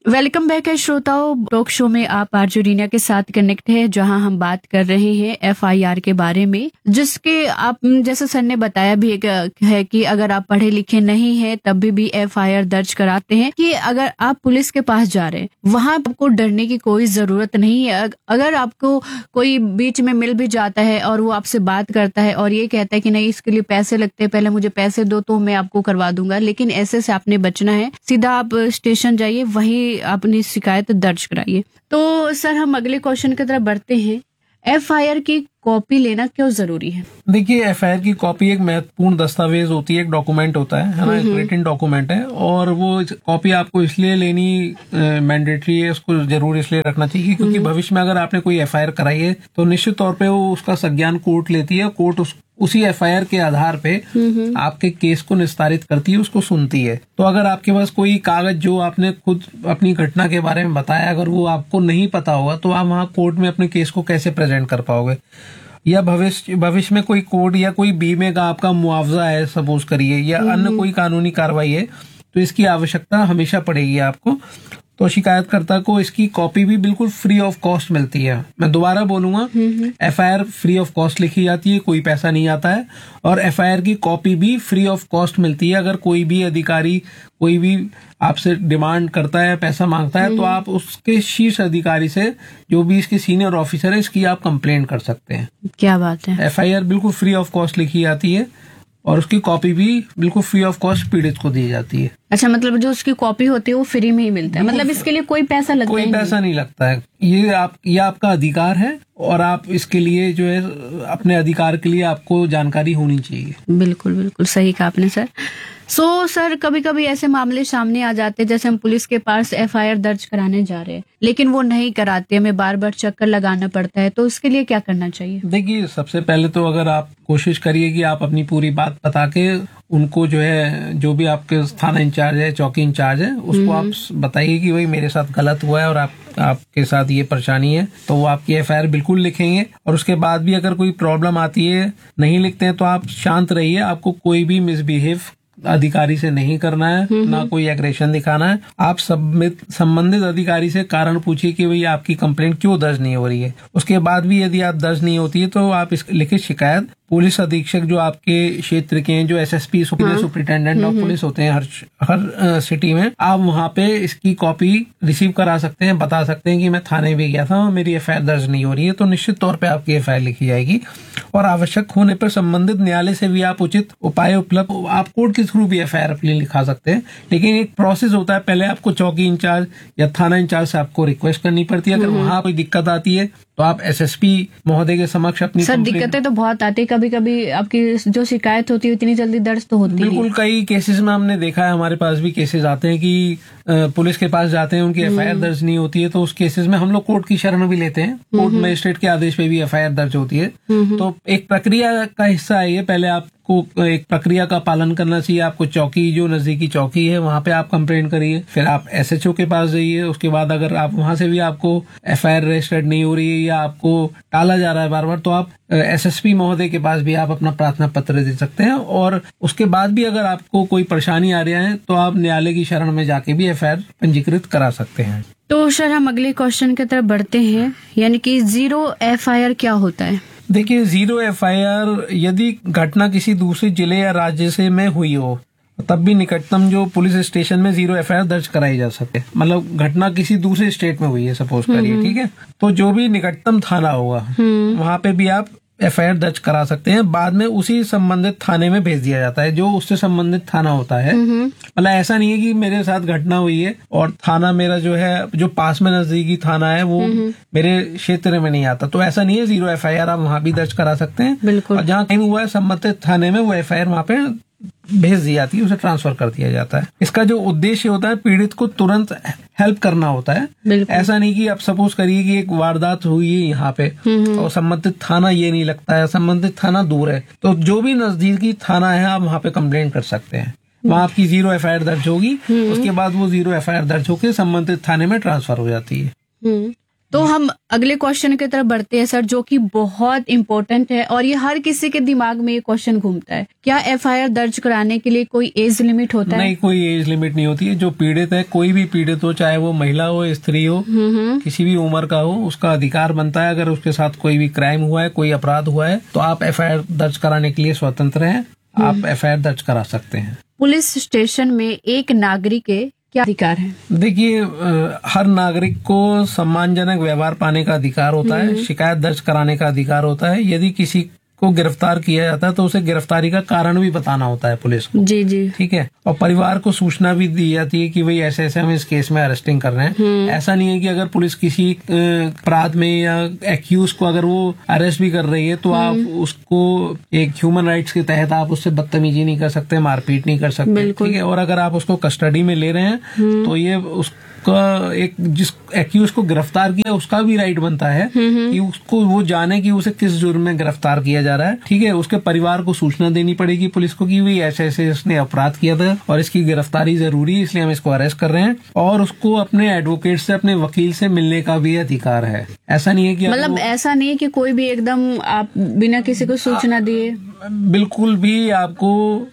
Welcome back है श्रोताओं, talk show में आप आरजे रीना के साथ कनेक्ट है, जहां हम बात कर रहे हैं एफआईआर के बारे में, जिसके आप जैसे सर ने बताया भी है कि अगर आप पढ़े लिखे नहीं हैं तब भी एफआईआर दर्ज कराते हैं कि अगर आप पुलिस के पास जा रहे हैं वहां आपको डरने की कोई जरूरत नहीं है। अगर आपको कोई बीच में मिल भी जाता है और वो आपसे बात करता है और ये कहता है कि नहीं इसके लिए पैसे लगते हैं, पहले मुझे पैसे दो तो मैं आपको करवा दूंगा, लेकिन ऐसे से आपने बचना है। सीधा आप स्टेशन जाइए, वहीं अपनी शिकायत दर्ज कराइए। तो सर हम अगले क्वेश्चन की तरफ बढ़ते हैं। एफआईआर की कॉपी लेना क्यों जरूरी है? देखिए, एफआईआर की कॉपी एक महत्वपूर्ण दस्तावेज होती है, एक डॉक्यूमेंट होता है ना, एक रिटन डॉक्यूमेंट है, और वो कॉपी आपको इसलिए लेनी मैंडेटरी है, उसको जरूर इसलिए रखना चाहिए क्योंकि भविष्य में अगर आपने कोई एफआईआर कराई है तो निश्चित तौर पे वो उसका संज्ञान कोर्ट लेती है। कोर्ट उसी एफआईआर के आधार पे आपके केस को निस्तारित करती है, उसको सुनती है। तो अगर आपके पास कोई कागज जो आपने खुद अपनी घटना के बारे में बताया, अगर वो आपको नहीं पता होगा तो आप वहाँ कोर्ट में अपने केस को कैसे प्रेजेंट कर पाओगे? या भविष्य में कोई कोर्ट या कोई बीमे का आपका मुआवजा है सपोज करिए, या अन्य कोई कानूनी कार्रवाई है, तो इसकी आवश्यकता हमेशा पड़ेगी आपको। तो शिकायतकर्ता को इसकी कॉपी भी बिल्कुल फ्री ऑफ कॉस्ट मिलती है। मैं दोबारा बोलूंगा, एफआईआर फ्री ऑफ कॉस्ट लिखी जाती है, कोई पैसा नहीं आता है, और एफआईआर की कॉपी भी फ्री ऑफ कॉस्ट मिलती है। अगर कोई भी अधिकारी कोई भी आपसे डिमांड करता है, पैसा मांगता है, तो आप उसके शीर्ष अधिकारी से, जो भी इसके सीनियर ऑफिसर है, इसकी आप कंप्लेंट कर सकते हैं। क्या बात है। एफआईआर बिल्कुल फ्री ऑफ कॉस्ट लिखी जाती है और उसकी कॉपी भी बिल्कुल फ्री ऑफ कॉस्ट पीड़ित को दी जाती है। अच्छा, मतलब जो उसकी कॉपी होती है वो फ्री में ही मिलता है, मतलब इसके लिए कोई पैसा लगता है? कोई पैसा नहीं लगता है। ये आपका अधिकार है और आप इसके लिए जो है अपने अधिकार के लिए आपको जानकारी होनी चाहिए। बिल्कुल बिल्कुल सही कहा आपने सर। सर कभी कभी ऐसे मामले सामने आ जाते हैं, जैसे हम पुलिस के पास एफआईआर दर्ज कराने जा रहे हैं लेकिन वो नहीं कराते, हमें बार बार चक्कर लगाना पड़ता है, तो इसके लिए क्या करना चाहिए? देखिए, सबसे पहले तो अगर आप कोशिश करिए कि आप अपनी पूरी बात बता के उनको जो है, जो भी आपके थाना इंचार्ज है, चौकी इंचार्ज है, उसको आप बताइए कि भाई मेरे साथ गलत हुआ है और आपके साथ ये परेशानी है, तो वो आपकी एफआईआर बिल्कुल लिखेंगे। और उसके बाद भी अगर कोई प्रॉब्लम आती है, नहीं लिखते हैं, तो आप शांत रहिए। आपको कोई भी मिसबिहेव अधिकारी से नहीं करना है, ना कोई एग्रेशन दिखाना है। आप संबंधित अधिकारी से कारण पूछिए कि भाई आपकी कंप्लेंट क्यों दर्ज नहीं हो रही है। उसके बाद भी यदि आप दर्ज नहीं होती है तो आप इस लिखित शिकायत पुलिस अधीक्षक जो आपके क्षेत्र के हैं, जो एसएसपी सुपरिटेंडेंट ऑफ पुलिस होते हैं हर सिटी में, आप वहाँ पे इसकी कॉपी रिसीव करा सकते हैं, बता सकते हैं कि मैं थाने भी गया था और मेरी एफआईआर दर्ज नहीं हो रही है। तो निश्चित तौर पे आपकी एफआईआर लिखी जाएगी और आवश्यक होने पर संबंधित न्यायालय से भी आप उचित उपाय उपलब्ध, आप कोर्ट के थ्रू भी एफआईआर अपनी लिखा सकते हैं। लेकिन एक प्रोसेस होता है, पहले आपको चौकी इंचार्ज या थाना इंचार्ज से आपको रिक्वेस्ट करनी पड़ती है। अगर वहाँ कोई दिक्कत आती है तो आप एसएसपी महोदय के समक्ष अपनी सर दिक्कतें तो बहुत आती है, कभी कभी आपकी जो शिकायत होती है इतनी जल्दी दर्ज तो होती है। बिल्कुल, कई केसेस में हमने देखा है, हमारे पास भी केसेस आते हैं कि पुलिस के पास जाते हैं, उनकी एफआईआर दर्ज नहीं होती है, तो उस केसेस में हम लोग कोर्ट की शरण भी लेते हैं। कोर्ट मजिस्ट्रेट के आदेश पे भी एफआईआर दर्ज होती है। तो एक प्रक्रिया का हिस्सा है ये। पहले आपको एक प्रक्रिया का पालन करना चाहिए। आपको चौकी, जो नजदीकी चौकी है, वहाँ पे आप कंप्लेंट करिए, फिर आप एसएचओ के पास जाइए। उसके बाद अगर आप वहाँ से भी आपको एफआईआर रजिस्टर्ड नहीं हो रही है या आपको टाला जा रहा है बार बार, तो आप एसएसपी महोदय के पास भी आप अपना प्रार्थना पत्र दे सकते हैं। और उसके बाद भी अगर आपको कोई परेशानी आ रही है तो आप न्यायालय की शरण में जाके भी एफआईआर पंजीकृत करा सकते हैं। तो सर हम अगले क्वेश्चन की तरफ बढ़ते हैं, यानी कि जीरो एफआईआर क्या होता है? देखिए, जीरो एफआईआर यदि घटना किसी दूसरे जिले या राज्य से में हुई हो तब भी निकटतम जो पुलिस स्टेशन में जीरो एफआईआर दर्ज कराई जा सके। मतलब घटना किसी दूसरे स्टेट में हुई है सपोज करिए, ठीक है, तो जो भी निकटतम थाना होगा वहाँ पे भी आप एफआईआर दर्ज करा सकते हैं। बाद में उसी संबंधित थाने में भेज दिया जाता है जो उससे संबंधित थाना होता है। मतलब ऐसा नहीं है कि मेरे साथ घटना हुई है और थाना मेरा जो है, जो पास में नजदीकी थाना है, वो मेरे क्षेत्र में नहीं आता, तो ऐसा नहीं है। जीरो एफआईआर आप वहाँ भी दर्ज करा सकते हैं और जहाँ कहीं हुआ है संबंधित थाने में वो एफआईआर वहाँ पे भेज दी जाती है, उसे ट्रांसफर कर दिया जाता है। इसका जो उद्देश्य होता है, पीड़ित को तुरंत हेल्प करना होता है। ऐसा नहीं कि आप सपोज करिए कि एक वारदात हुई है यहाँ पे और संबंधित थाना ये नहीं लगता है, संबंधित थाना दूर है, तो जो भी नजदीकी थाना है आप वहाँ पे कंप्लेंट कर सकते हैं। वहाँ आपकी जीरो एफआईआर दर्ज होगी, उसके बाद वो जीरो एफआईआर दर्ज होकर संबंधित थाने में ट्रांसफर हो जाती है। तो हम अगले क्वेश्चन की तरफ बढ़ते हैं सर, जो कि बहुत इम्पोर्टेंट है और ये हर किसी के दिमाग में ये क्वेश्चन घूमता है। क्या एफआईआर दर्ज कराने के लिए कोई एज लिमिट होता है? नहीं, कोई एज लिमिट नहीं होती है। जो पीड़ित है, कोई भी पीड़ित हो, चाहे वो महिला हो, स्त्री हो, किसी भी उम्र का हो, उसका अधिकार बनता है। अगर उसके साथ कोई भी क्राइम हुआ है, कोई अपराध हुआ है, तो आप एफआईआर दर्ज कराने के लिए स्वतंत्र हैं। आप एफआईआर दर्ज करा सकते हैं। पुलिस स्टेशन में एक नागरिक के क्या अधिकार है? देखिए, हर नागरिक को सम्मानजनक व्यवहार पाने का अधिकार होता है, शिकायत दर्ज कराने का अधिकार होता है। यदि किसी को गिरफ्तार किया जाता है तो उसे गिरफ्तारी का कारण भी बताना होता है पुलिस को। जी जी, ठीक है। और परिवार को सूचना भी दी जाती है कि भाई ऐसे ऐसे हम इस केस में अरेस्टिंग कर रहे हैं। ऐसा नहीं है कि अगर पुलिस किसी अपराध में या एक्यूज को अगर वो अरेस्ट भी कर रही है तो आप उसको एक ह्यूमन राइट्स के तहत आप उससे बदतमीजी नहीं कर सकते, मारपीट नहीं कर सकते। ठीक है। और अगर आप उसको कस्टडी में ले रहे हैं तो ये उसका एक जिस एक्यूज को गिरफ्तार किया उसका भी राइट बनता है कि उसको वो जाने कि उसे किस जुर्म में गिरफ्तार किया जा रहा है। ठीक है। उसके परिवार को सूचना देनी पड़ेगी पुलिस को कि भाई ऐसे ऐसे इसने अपराध किया था और इसकी गिरफ्तारी जरूरी है, इसलिए हम इसको अरेस्ट कर रहे हैं। और उसको अपने एडवोकेट से, अपने वकील से मिलने का भी अधिकार है। ऐसा नहीं है कि मतलब ऐसा नहीं है कि कोई भी एकदम आप बिना किसी को सूचना दिए, बिल्कुल भी आपको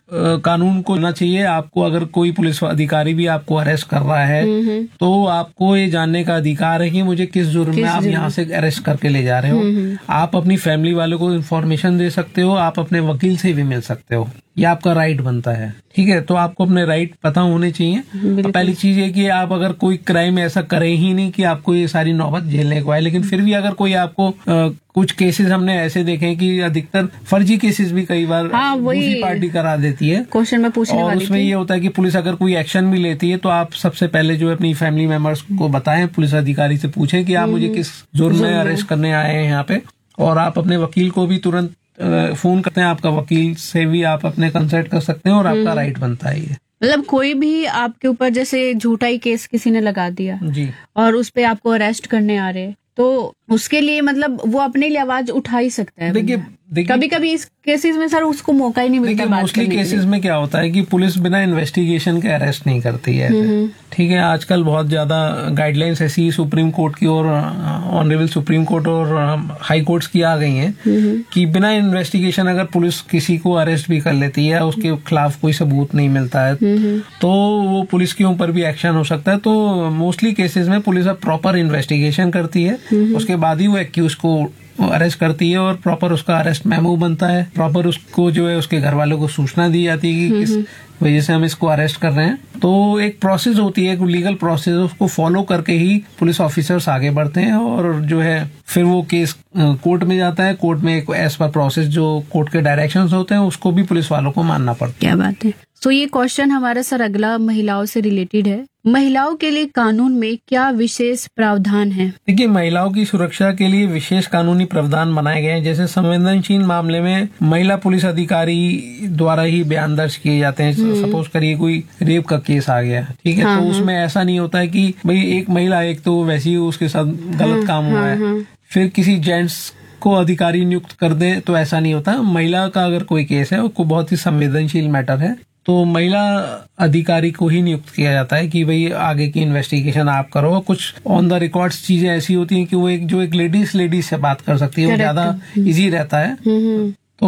कानून को होना चाहिए। आपको अगर कोई पुलिस अधिकारी भी आपको अरेस्ट कर रहा है तो आपको ये जानने का अधिकार है कि मुझे किस जुर्म में आप यहाँ से अरेस्ट करके ले जा रहे हो। आप अपनी फैमिली वालों को इन्फॉर्मेशन दे सकते हो, आप अपने वकील से भी मिल सकते हो। ये आपका राइट बनता है। ठीक है। तो आपको अपने राइट पता होने चाहिए। पहली चीज है कि आप अगर कोई क्राइम ऐसा करे ही नहीं कि आपको ये सारी नौबत झेलने को आए, लेकिन फिर भी अगर कोई आपको कुछ केसेस हमने ऐसे देखे हैं कि अधिकतर फर्जी केसेस भी कई बार दूसरी पार्टी करा देती है। क्वेश्चन में पूछने और उसमें ये होता है कि पुलिस अगर कोई एक्शन भी लेती है तो आप सबसे पहले जो अपनी फैमिली मेंबर्स को बताएं, पुलिस अधिकारी से पूछें कि आप मुझे किस जुर्म में अरेस्ट करने आए हैं यहाँ पे। और आप अपने वकील को भी तुरंत फोन करते हैं, आपका वकील से भी आप अपने कंसल्ट कर सकते हैं और आपका राइट बनता है ये। मतलब कोई भी आपके ऊपर जैसे झूठा ही केस किसी ने लगा दिया जी और उस पे आपको अरेस्ट करने आ रहे तो उसके लिए मतलब वो अपने लिए आवाज उठा ही सकता है। देखिए कभी कभी इस केसेस में सर उसको मौका ही नहीं मिलता। मोस्टली केसेस में क्या होता है कि पुलिस बिना इन्वेस्टिगेशन के अरेस्ट नहीं करती है। ठीक है। आजकल बहुत ज्यादा गाइडलाइंस ऐसी सुप्रीम कोर्ट की और ऑनरेबल सुप्रीम कोर्ट और हाई कोर्ट्स की आ गई हैं कि बिना इन्वेस्टिगेशन अगर पुलिस किसी को अरेस्ट भी कर लेती है, उसके खिलाफ कोई सबूत नहीं मिलता है तो वो पुलिस के ऊपर भी एक्शन हो सकता है। तो मोस्टली केसेस में पुलिस अब प्रॉपर इन्वेस्टिगेशन करती है, उसके बाद ही वो एक्यूज को अरेस्ट करती है और प्रॉपर उसका अरेस्ट मेमो बनता है। प्रॉपर उसको जो है उसके घर वालों को सूचना दी जाती है कि किस वजह से हम इसको अरेस्ट कर रहे हैं। तो एक प्रोसेस होती है, एक लीगल प्रोसेस, उसको फॉलो करके ही पुलिस ऑफिसर्स आगे बढ़ते हैं और जो है फिर वो केस कोर्ट में जाता है। कोर्ट में एक एज पर प्रोसेस जो कोर्ट के डायरेक्शंस होते हैं उसको भी पुलिस वालों को मानना पड़ता है। क्या बात है। तो ये क्वेश्चन हमारा सर अगला महिलाओं से रिलेटेड है। महिलाओं के लिए कानून में क्या विशेष प्रावधान है? देखिए, महिलाओं की सुरक्षा के लिए विशेष कानूनी प्रावधान बनाए गए हैं। जैसे संवेदनशील मामले में महिला पुलिस अधिकारी द्वारा ही बयान दर्ज किए जाते हैं। सपोज करिए कोई रेप का केस आ गया, ठीक है, तो उसमें ऐसा नहीं होता है कि भाई एक महिला, एक तो वैसे ही उसके साथ गलत काम हुआ है, फिर किसी जेंट्स को अधिकारी नियुक्त कर दे, तो ऐसा नहीं होता। महिला का अगर कोई केस है, वो बहुत ही संवेदनशील मैटर है, तो महिला अधिकारी को ही नियुक्त किया जाता है कि भाई आगे की इन्वेस्टिगेशन आप करो। कुछ ऑन द रिकॉर्ड्स चीजें ऐसी होती हैं कि वो एक लेडीज से बात कर सकती है, वो ज्यादा इजी रहता है। तो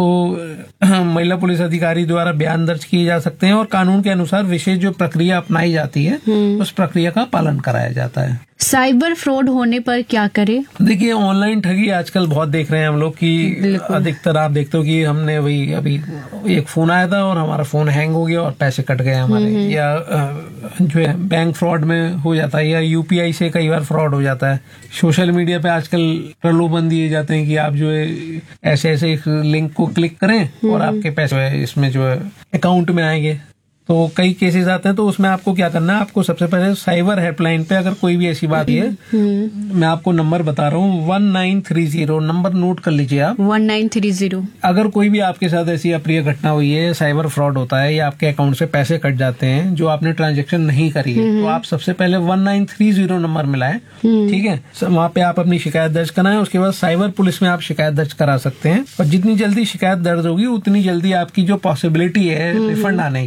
महिला पुलिस अधिकारी द्वारा बयान दर्ज किए जा सकते हैं और कानून के अनुसार विशेष जो प्रक्रिया अपनाई जाती है उस प्रक्रिया का पालन कराया जाता है। साइबर फ्रॉड होने पर क्या करें? देखिए, ऑनलाइन ठगी आजकल बहुत देख रहे हैं हम लोग कि अधिकतर आप देखते हो कि हमने वही अभी एक फोन आया था और हमारा फोन हैंग हो गया और पैसे कट गए हमारे, या जो है बैंक फ्रॉड में हो जाता है, या यूपीआई से कई बार फ्रॉड हो जाता है। सोशल मीडिया पे आजकल प्रलोभन दिए जाते हैं कि आप जो है ऐसे ऐसे एक लिंक को क्लिक करें और आपके पैसे इसमें जो है अकाउंट में आएंगे। तो कई केसेस आते हैं, तो उसमें आपको क्या करना है, आपको सबसे पहले साइबर हेल्पलाइन पे अगर कोई भी ऐसी बात है, मैं आपको नंबर बता रहा हूँ 1930, नंबर नोट कर लीजिए आप 1930। अगर कोई भी आपके साथ ऐसी अप्रिय घटना हुई है, साइबर फ्रॉड होता है या आपके अकाउंट से पैसे कट जाते हैं जो आपने ट्रांजेक्शन नहीं करी है, तो आप सबसे पहले 1930 नंबर मिलाएं। ठीक है, वहाँ पे आप अपनी शिकायत दर्ज कराएं। उसके बाद साइबर पुलिस में आप शिकायत दर्ज करा सकते हैं और जितनी जल्दी शिकायत दर्ज होगी उतनी जल्दी आपकी जो पॉसिबिलिटी है रिफंड आने की,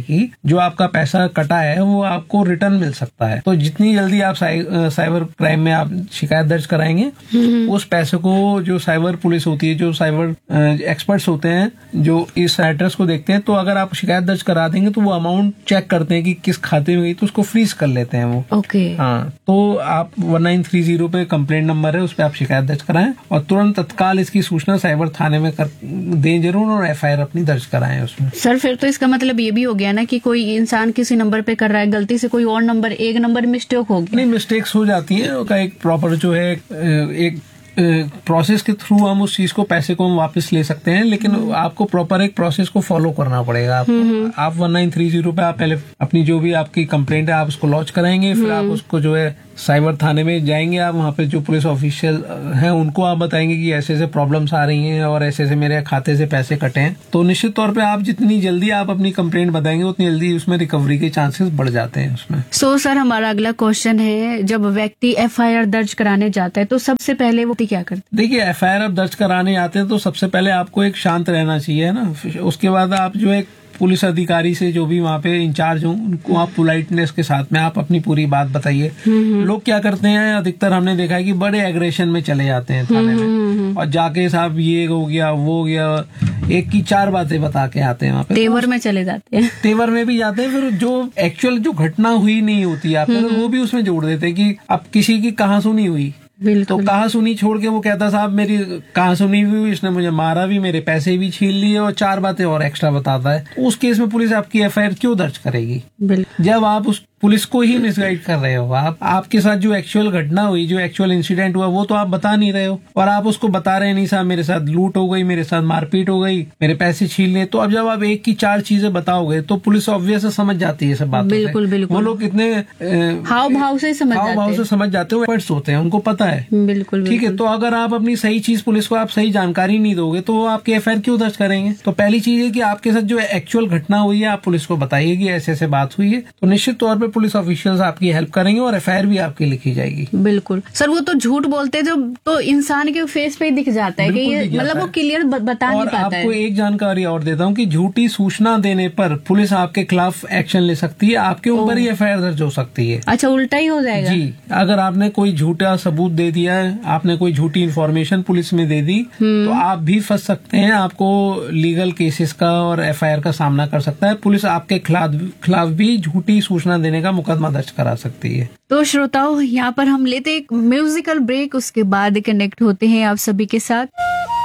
जो आपका पैसा कटा है वो आपको रिटर्न मिल सकता है। तो जितनी जल्दी आप साइबर क्राइम में आप शिकायत दर्ज कराएंगे, उस पैसे को जो साइबर पुलिस होती है, जो साइबर एक्सपर्ट्स होते हैं, जो इस एड्रेस को देखते हैं, तो अगर आप शिकायत दर्ज करा देंगे तो वो अमाउंट चेक करते हैं कि किस खाते में गई, तो उसको फ्रीज कर लेते हैं वो। ओके। हाँ, तो आप 1930 पे कंप्लेंट नंबर है, उस पर आप शिकायत दर्ज कराएं और तुरंत तत्काल इसकी सूचना साइबर थाने में दें जरूर, और एफआईआर अपनी दर्ज कराएं उसमें। सर फिर तो इसका मतलब ये भी हो गया ना कि कोई इंसान किसी नंबर पे कर रहा है, गलती से कोई और नंबर, एक नंबर मिस्टेक होगी। नहीं, मिस्टेक्स हो जाती है, उसका एक प्रॉपर जो है एक प्रोसेस के थ्रू हम उस चीज को, पैसे को हम वापस ले सकते हैं, लेकिन आपको प्रॉपर एक प्रोसेस को फॉलो करना पड़ेगा आपको। आप 1930 पे आप पहले अपनी जो भी आपकी कंप्लेंट है आप उसको लॉन्च कराएंगे, फिर आप उसको जो है साइबर थाने में जाएंगे, आप वहाँ पे जो पुलिस ऑफिशियल हैं उनको आप बताएंगे कि ऐसे ऐसे प्रॉब्लम्स आ रही हैं और ऐसे ऐसे मेरे खाते से पैसे कटे हैं। तो निश्चित तौर पे आप जितनी जल्दी आप अपनी कंप्लेंट बताएंगे उतनी जल्दी उसमें रिकवरी के चांसेस बढ़ जाते हैं उसमें। सो सर हमारा अगला क्वेश्चन है, जब व्यक्ति एफआईआर दर्ज कराने जाता है तो सबसे पहले वो क्या करते हैं? देखिए, एफआईआर आप दर्ज कराने आते हैं तो सबसे पहले आपको एक शांत रहना चाहिए ना। उसके बाद आप जो एक पुलिस अधिकारी से, जो भी वहाँ पे इंचार्ज हों, उनको आप पोलाइटनेस के साथ में आप अपनी पूरी बात बताइए। लोग क्या करते हैं, अधिकतर हमने देखा है कि बड़े एग्रेशन में चले जाते हैं थाने में और जाके साहब ये हो गया वो हो गया, एक की चार बातें बता के आते हैं वहाँ पे, तेवर में चले जाते हैं। तेवर में भी जाते हैं, फिर जो एक्चुअल जो घटना हुई नहीं होती है वो भी उसमें जोड़ देते हैं कि अब किसी की कहाँ सुनी हुई, तो कहा सुनी छोड़ के वो कहता साहब मेरी कहा सुनी हुई, इसने मुझे मारा भी, मेरे पैसे भी छीन लिए और चार बातें और एक्स्ट्रा बताता है। उस केस में पुलिस आपकी एफआईआर क्यों दर्ज करेगी? जब आप उस पुलिस को ही मिसगाइड कर रहे हो। आपके साथ जो एक्चुअल घटना हुई, जो एक्चुअल इंसिडेंट हुआ, वो तो आप बता नहीं रहे हो, और आप उसको बता रहे नहीं साहब मेरे साथ लूट हो गई, मेरे साथ मारपीट हो गई, मेरे पैसे छीन लिए। तो अब जब आप एक की चार चीजें बताओगे तो पुलिस ऑब्वियस समझ जाती है सब बात। बिल्कुल बिल्कुल। वो लोग कितने हाव भाव से समझ जाते हैं, एक्सपर्ट्स होते हैं, उनको पता है। बिल्कुल ठीक है। तो अगर आप अपनी सही चीज पुलिस को आप सही जानकारी नहीं दोगे तो वो आपके एफआईआर क्यों दर्ज करेंगे? तो पहली चीज है कि आपके साथ जो एक्चुअल घटना हुई है आप पुलिस को बताइए कि ऐसे ऐसे बात हुई है, तो निश्चित तौर पर पुलिस ऑफिशियल्स आपकी हेल्प करेंगे और एफआईआर भी आपकी लिखी जाएगी। बिल्कुल सर, वो तो झूठ बोलते हैं जो तो इंसान के फेस पे दिख जाता है कि ये मतलब वो क्लियर बता नहीं पाता है। आपको एक जानकारी और देता हूँ कि झूठी सूचना देने पर पुलिस आपके खिलाफ एक्शन ले सकती है, आपके ऊपर ही एफआईआर दर्ज हो सकती है। अच्छा, उल्टा ही हो जाएगा? जी, अगर आपने कोई झूठा सबूत दे दिया है, आपने कोई झूठी इन्फॉर्मेशन पुलिस में दे दी, तो आप भी फंस सकते हैं, आपको लीगल केसेस का और एफआईआर का सामना कर सकता है। पुलिस आपके खिलाफ भी झूठी सूचना देने का मुकदमा दर्ज करा सकती है। तो श्रोताओं, यहाँ पर हम लेते एक म्यूजिकल ब्रेक, उसके बाद कनेक्ट होते हैं आप सभी के साथ।